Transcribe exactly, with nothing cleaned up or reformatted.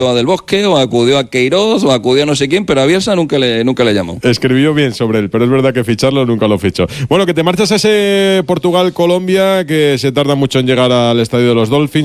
a Del Bosque, o acudió a Queiroz, o acudió a no sé quién, pero a Bielsa nunca le, nunca le llamó. Escribió bien sobre él, pero es verdad que ficharlo nunca lo fichó. Bueno, que te marchas a ese Portugal-Colombia, que se tarda mucho en llegar al estadio de los Dolphins.